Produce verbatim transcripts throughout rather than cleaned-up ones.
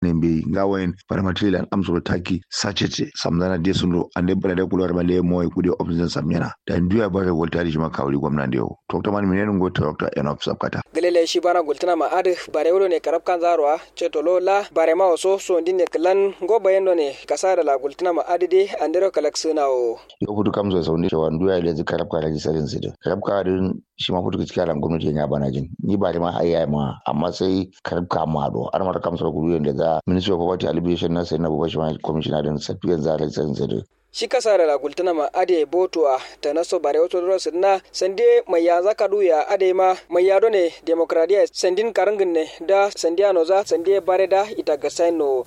nembe ngawen para material amso taki sachete samdana de sundo ande bana de kulor male moy kudi option samyana da nduya bare voltari jima kawli gwamna ndio dokta man minen go dokta enof sabkata galele shi bana gultana ma ad bare wolo ne karab kan zarwa cetolo la bare ma oso so ndine klan go bayendo ne kasara la gultana ma ad de andero kalaksuna o yo fudu kamzo so ndi wan nduya ile karab ka raji sarin sido karab ka din shi ma fudu kiskala gwamnati ya bana jin ni bare ma ayya ma amma sai karab ka ma do an mara kamso guru yende da ministry of poverty alleviation na sai na bubashi ma commissioner din safiyan zare sarin sido shi kasara la gultana ma ade botoa ta naso bare wato ros na sande mai ya zaka duya ade ma mai ya done demokradiya sandin karangin ne da sandiano za sande bare da ita ga saino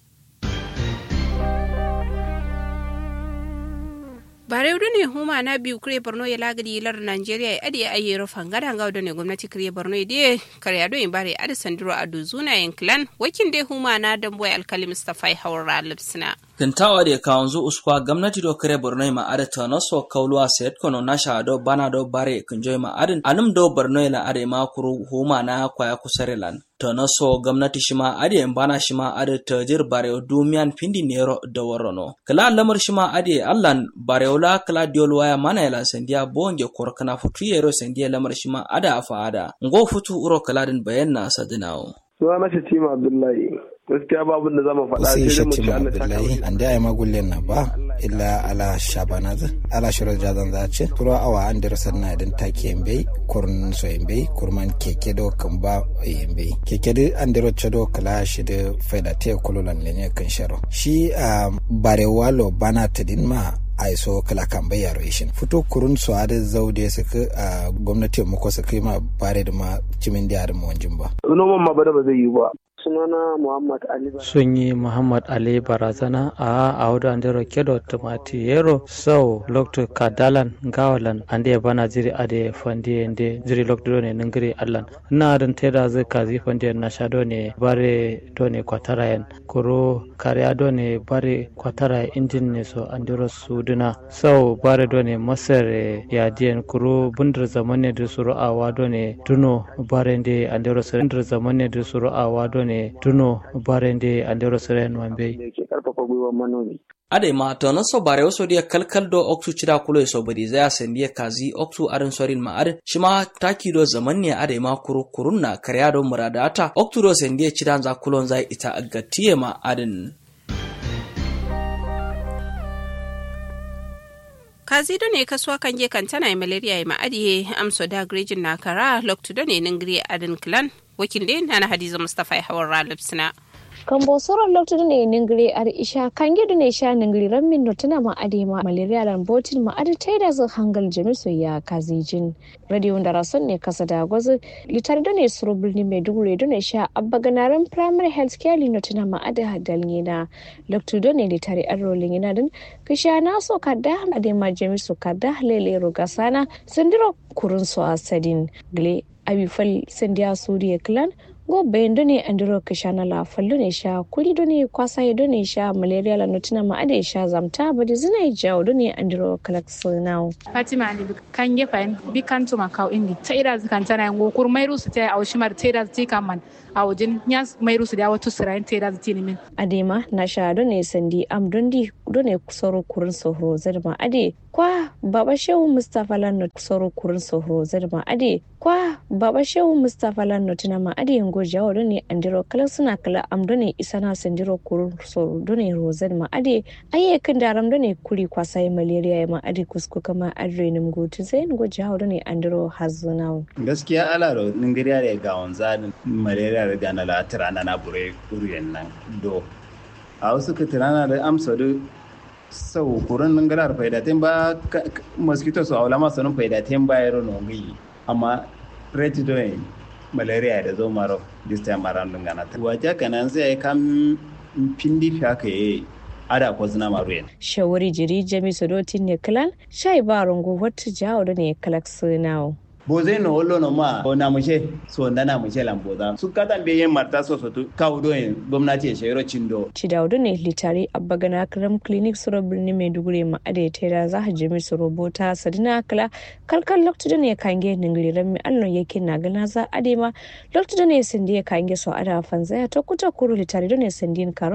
bare ne huma na biyu kure Borno ya lagadi lar Nigeria ade ayyero fangada ngawdo ne gwamnati kure Borno ide kare ado in bare ade sandiro adu zuna yin clan wakin de huma na damboy alkali Mustafa Hawra Lipsina kintawa de kawanzu uskwa gwamnati do kare Borno ma ade tanoso kaulwa set kono nasha do bana do bare kunjoy ma adin anum do Borno la ade ma kuru huma na kwaya kusarelan tanoso gwamnati shima ade bana shima ade tajir bare dumian pindi nero do worono kala lamar shima ade allan bare wala kala diol waya mana la sendia bonje korkana futu yero sendia lamar shima ada afaada ngo futu uro kala din bayanna sadinawo Suwana Shatima Abdullahi gaskiya babu da zama faɗa sai Shatima Abdullahi an da ai magullen na ba illa ala shabanaz ala shiro jazan zace turo awa an da sanna idan take yembe kurun so yembe kurman keke do kan ba yembe keke de an da do kala shi da faida te kululan ne kan sharo shi bare walo bana tadin ma ai so kala kan bayaro shin fito kurun so ada zaude suka a gwamnati mu ko suka ma bare da ma cimin da mu wanjin ba noman ma ba da ba zai yi ba sunana Muhammad Ali sun yi Muhammad Ali Barazana a audu andero kedo tomati yero so lokto kadalan gawalan ande bana jiri ade fandi ende jiri lokto ne ngiri allan na dan teda zai kazi fandi na shado ne bare to ne kwatarayen kuro kariya do ne bare kwatara injin ne so andero suduna so bare do ne masar ya dien kuro bundur zamane da suru awa do ne duno bare ende andero surrender zamane da suru awa do ne tuno barende andero seren wambe ke karfafa gwiwar manomi ade ma to no so bare so dia kalkal do oktu cira kulo so badi zaya sendiye kazi oktu arin sorin ma ade shima taki do zaman ne ade ma kuru kurunna karya do muradata oktu do sendiye cira za kulon zai ita agatiye ma adin kazi do ne kasuwa kan je kan tana malaria ma adiye amso da grejin na kara loktu do ne ningri adin clan wakil din ana Hadiza Mustafa Hawra Lipsina kambo soron lokto ne ningri ar isha kange do ne sha ningri rammin no tana ma ade ma malaria lan botin ma ade taida zo hangal jamiso ya kazijin radio ndara son ne kasa da gozu litar do ne surubul ni Maiduguri do ne sha abba ganaran primary health care li no tana ma ade hadal ngina lokto do ne litari arrolin ina din kisha na so kadda ade ma jamiso kadda lele rogasana sandiro kurun so asadin gle abi fal sandiya suriya clan go bendo ne andiro kishana la fallo ne sha kuli do ne kwasa do ne sha malaria la notina ma ade sha zamta badi zina jawo do ne andiro kalakso now Fatima ali kan ge fain bi kan to makau indi taira kan tana ngo kur mairu su tai awshimar taira ti kaman awjin nyas mairu su da wato sirain taira ti min adema na sha do ne sandi am dondi do ne kusoro kurun sohro zarma ade kwa baba shehu Mustafa lan kusoro kurun sohro zarma ade kwa baba shehu Mustafa lan notina ma ade ngo jawo do ne andiro kala suna kala am do ne isana sandiro kurun sohro do ne rozan ma ade aye kan daram do ne kuri kwasai malaria ma ade kusku kama adrenim gotu sai ngo jawo do ne andiro hazunawo gaskiya ala ro ningiriya da ga wanzan malaria da na la tirana na bure kuriyan nan do a wasu ka tirana da amsa do sau kurun ningirar faidatin ba mosquito su aula masu nun faidatin ba yaro no ngi amma rate do malaria da zo maro this time around ngana ta waje kanan sai kam pindi fiaka yi ada ko zina maruyen shawari jiri jami sodotin ne clan shai ba rungu wata jawo da ne kalaksu now boze no ollo no ma na mushe so ndana mushe lamboza su katan be yen marta so so kawdo en gwamnati ya shayro cindo Cidaudu ne litari abba gana karam clinic suro birni Maiduguri ma ade tera za ha jimi su robota sadina kala kalkal lokto ne kange ningliran mi allon yake na gana za ade ma lokto ne sindi kange so ada fanza ya to kuta kuru litari ne sindin karo